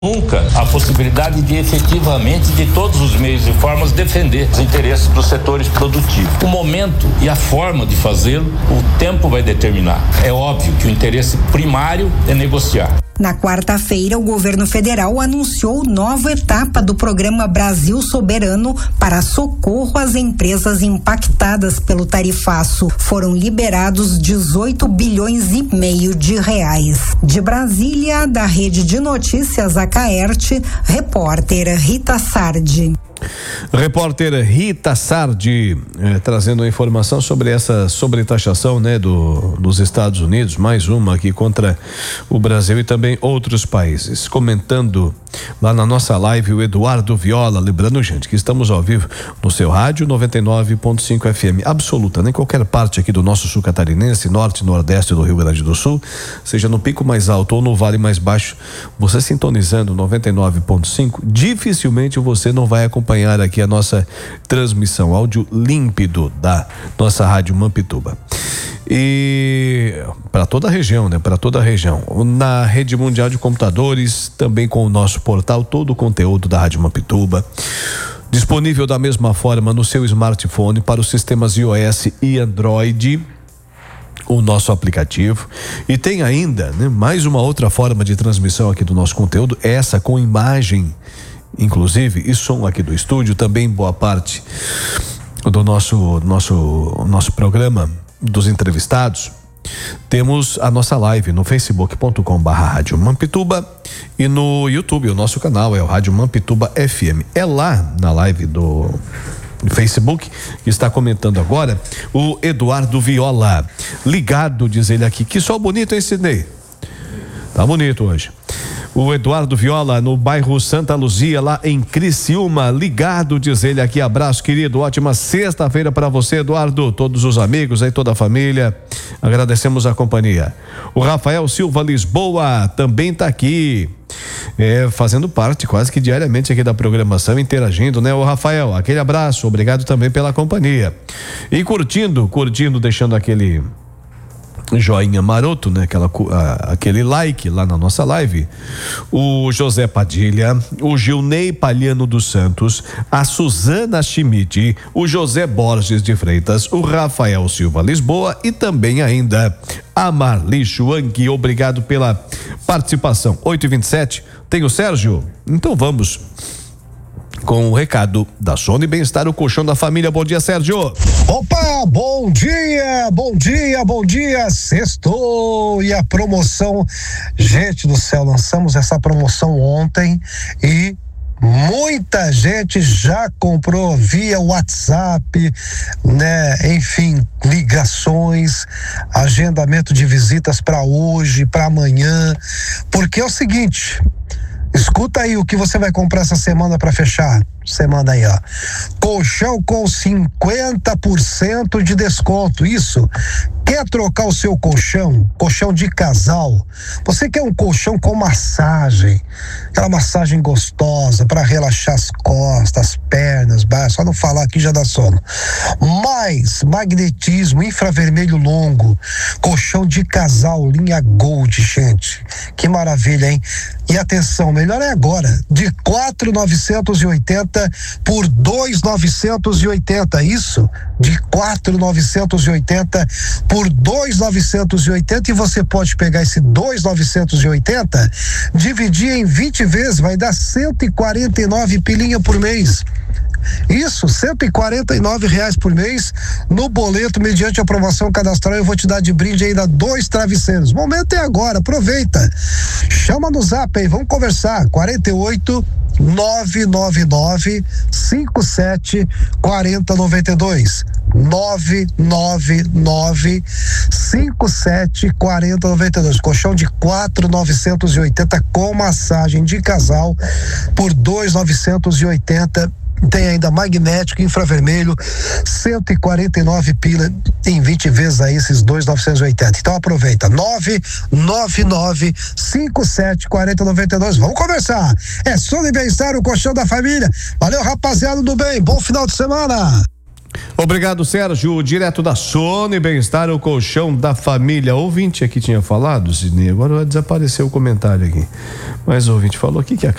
Nunca a possibilidade de efetivamente, de todos os meios e formas, defender os interesses dos setores produtivos. O momento e a forma de fazê-lo, o tempo vai determinar. É óbvio que o interesse primário é negociar. Na quarta-feira, o governo federal anunciou nova etapa do programa Brasil Soberano para socorro às empresas impactadas pelo tarifaço. Foram liberados 18 bilhões e meio de reais. De Brasília, da Rede de Notícias Acaerte, repórter Rita Sardi. Repórter Rita Sardi, trazendo a informação sobre essa sobretaxação, né, dos Estados Unidos, mais uma aqui contra o Brasil e também outros países. Comentando lá na nossa live o Eduardo Viola, lembrando, gente, que estamos ao vivo no seu rádio 99.5 FM absoluta, em qualquer parte aqui do nosso sul catarinense, norte e nordeste do Rio Grande do Sul, seja no pico mais alto ou no vale mais baixo, você sintonizando 99.5, dificilmente você não vai acompanhar aqui a nossa transmissão, áudio límpido da nossa rádio Mampituba. E para toda a região, né? Para toda a região. Na rede mundial de computadores, também com o nosso portal, todo o conteúdo da Rádio Mampituba. Disponível da mesma forma no seu smartphone para os sistemas iOS e Android, o nosso aplicativo. E tem ainda, né, mais uma outra forma de transmissão aqui do nosso conteúdo, essa com imagem, inclusive, e som aqui do estúdio, também boa parte do nosso programa dos entrevistados. Temos a nossa live no facebook.com/Rádio Mampituba e no YouTube, o nosso canal é o Rádio Mampituba FM. É lá na live do Facebook que está comentando agora o Eduardo Viola. Ligado, diz ele aqui, que sol bonito, hein, Sidney? Tá bonito hoje. O Eduardo Viola, no bairro Santa Luzia, lá em Criciúma, ligado, diz ele aqui, abraço querido, ótima sexta-feira para você, Eduardo, todos os amigos aí, toda a família, agradecemos a companhia. O Rafael Silva Lisboa também tá aqui, fazendo parte quase que diariamente aqui da programação, interagindo, né? O Rafael, aquele abraço, obrigado também pela companhia. E curtindo, deixando aquele joinha maroto, né? Aquele like lá na nossa live. O José Padilha, o Gilney Palhano dos Santos, a Suzana Schmidt, o José Borges de Freitas, o Rafael Silva Lisboa e também ainda a Marli Schwank. Obrigado pela participação. 8h27, tem o Sérgio? Então vamos com o recado da Sono e Bem-Estar, o colchão da família. Bom dia, Sérgio. Opa, bom dia, sextou e a promoção, gente do céu, lançamos essa promoção ontem e muita gente já comprou via WhatsApp, né? Enfim, ligações, agendamento de visitas para hoje, para amanhã, porque é o seguinte, escuta aí o que você vai comprar essa semana para fechar. Semana aí, ó. Colchão com 50% de desconto. Isso. Quer trocar o seu colchão? Colchão de casal. Você quer um colchão com massagem? Aquela massagem gostosa para relaxar as costas, as pernas, só não falar aqui já dá sono. Mais magnetismo, infravermelho longo, colchão de casal, linha Gold, gente. Que maravilha, hein? E atenção, melhor é agora, de 4.980 por 2.980, isso, de 4.980 por 2.980, e você pode pegar esse 2.980, dividir em 20 vezes, vai dar 149 pilinha por mês. Isso, R$149 por mês no boleto, mediante a aprovação cadastral. Eu vou te dar de brinde ainda 2 travesseiros. O momento é agora, aproveita. Chama no zap aí, vamos conversar. 48 999 57 40 92 999 57 40 92. Colchão de 4.980 com massagem de casal por 2.980. Tem ainda magnético, infravermelho, 149 pila em 20 vezes aí, esses 2.980. Então aproveita, 999 57 40 92. Vamos conversar. É Sono e Bem-Estar, o colchão da família. Valeu, rapaziada do bem. Bom final de semana. Obrigado, Sérgio. Direto da Sony Bem-Estar, o colchão da família. Ouvinte aqui tinha falado, Sidney, agora vai desaparecer o comentário aqui. Mas o ouvinte falou aqui que a